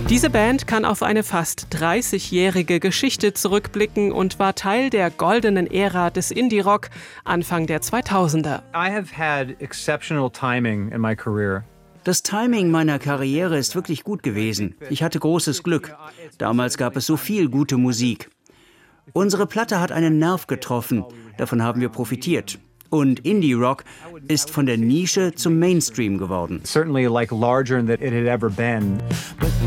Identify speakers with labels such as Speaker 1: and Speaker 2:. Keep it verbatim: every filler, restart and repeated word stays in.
Speaker 1: Diese Band kann auf eine fast dreißigjährige Geschichte zurückblicken und war Teil der goldenen Ära des Indie-Rock Anfang der zweitausender.
Speaker 2: I have had exceptional timing in my career.
Speaker 3: Das Timing meiner Karriere ist wirklich gut gewesen. Ich hatte großes Glück. Damals gab es so viel gute Musik. Unsere Platte hat einen Nerv getroffen. Davon haben wir profitiert. Und Indie-Rock ist von der Nische zum Mainstream geworden.
Speaker 2: Certainly like larger than it had ever been.